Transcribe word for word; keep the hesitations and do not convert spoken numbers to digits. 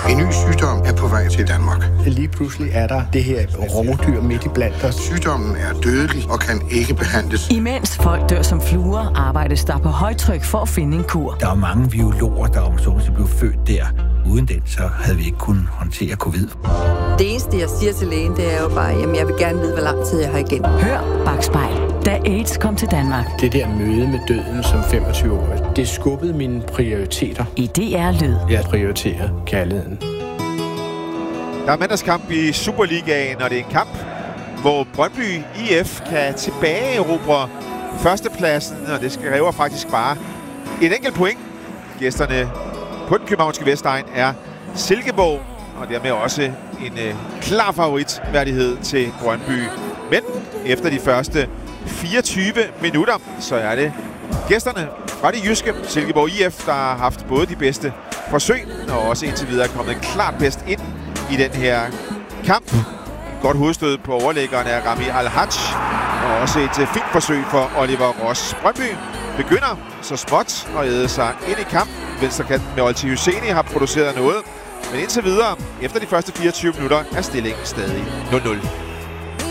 En ny sygdom er på vej til Danmark. Lige pludselig er der det her rovdyr midt i blandt os. Sygdommen er dødelig og kan ikke behandles. Imens folk dør som fluer, arbejdes der på højtryk for at finde en kur. Der er mange biologer, der om så blev født der. Uden den, så havde vi ikke kunnet håndtere covid. Det eneste, jeg siger til lægen, det er jo bare, jamen jeg vil gerne vide, hvor lang tid jeg har igen. Hør Bakspejl, da AIDS kom til Danmark. Det der møde med døden som femogtyve-årig, det skubbede mine prioriteter. I D R Lyd. Jeg prioriterer kærligheden. Der er mandagskamp i Superligaen, og det er en kamp, hvor Brøndby I F kan tilbageerobre førstepladsen, og det kræver faktisk bare et enkelt point. Gæsterne på den københavnske Vestegn er Silkeborg, og dermed også en øh, klar favoritværdighed til Brøndby. Men efter de første fireogtyve minutter, så er det gæsterne fra det jyske Silkeborg I F, der har haft både de bedste forsøg, og også indtil videre kommet klart bedst ind i den her kamp. Godt hovedstød på overlæggeren af Rami Al-Haj, og også et fint forsøg for Oliver Ross. Brøndby begynder så småt at æde sig ind i kampen. Venstrekanten med Olti Husseini har produceret noget, men indtil videre, efter de første fireogtyve minutter, er stillingen stadig nul nul.